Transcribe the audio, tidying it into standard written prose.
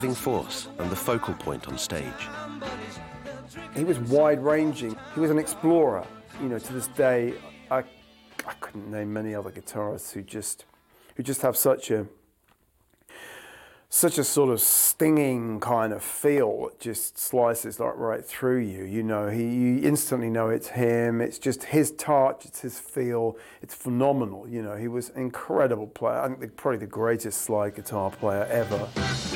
force and the focal point on stage. He was wide-ranging. He was an explorer. You know, to this day, I couldn't name many other guitarists who just have such a sort of stinging kind of feel that just slices like right through you. You know, you instantly know it's him. It's just his touch. It's his feel. It's phenomenal. You know, he was an incredible player. I think probably the greatest slide guitar player ever.